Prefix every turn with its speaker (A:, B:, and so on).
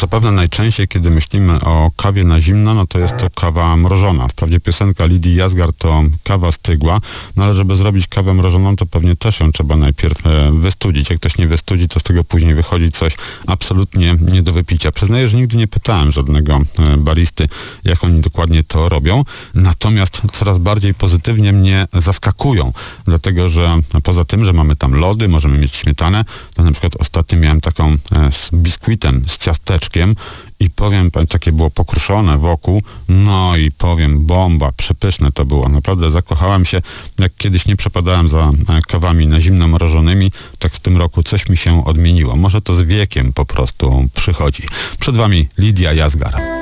A: Zapewne najczęściej, kiedy myślimy o kawie na zimno, no to jest to kawa mrożona. Wprawdzie piosenka Lidii Jazzgar to kawa stygła, no ale żeby zrobić kawę mrożoną, to pewnie też ją trzeba najpierw wystudzić. Jak ktoś nie wystudzi, to z tego później wychodzi coś absolutnie nie do wypicia. Przyznaję, że nigdy nie pytałem żadnego baristy, jak oni dokładnie to robią. Natomiast coraz bardziej pozytywnie mnie zaskakują, dlatego że poza tym, że mamy tam lody, możemy mieć śmietanę, to na przykład ostatnio miałem taką z biskwitem, z ciasteczkiem i powiem, takie było pokruszone wokół, no i powiem, bomba, przepyszne to było. Naprawdę zakochałem się, jak kiedyś nie przepadałem za kawami na zimno mrożonymi, tak w tym roku coś mi się odmieniło. Może to z wiekiem po prostu przychodzi. Przed wami Lidia Jazzgar.